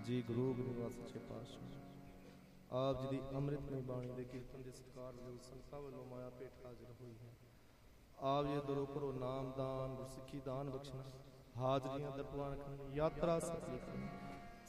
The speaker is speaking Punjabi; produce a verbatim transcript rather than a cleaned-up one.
ਜੀ ਗੁਰੂ ਗੋਬਿੰਦ ਸੱਚੇ ਪਾਤਸ਼ਾਹ ਆਪ ਜੀ ਦੀ ਅੰਮ੍ਰਿਤਮਈ ਬਾਣੀ ਦੇ ਕੀਰਤਨ ਦੇ ਸਤਿਕਾਰ ਵਜੋਂ ਸੰਗਤਾਂ ਵੱਲੋਂ ਮਾਇਆ ਭੇਟ ਹਾਜ਼ਰ ਹੋਈ ਹੈ। ਆਪ ਜੀ ਦਰੋਂ ਭਰੋ ਨਾਮ ਦਾਨ ਗੁਰਸਿੱਖੀ ਦਾਨ ਬਖਸ਼ਣਾ ਹਾਜ਼ਰੀਆਂ ਦਰ ਪ੍ਰਵਾਨ ਕਰਨ ਯਾਤਰਾ ਸਫਲ ਕਰਨ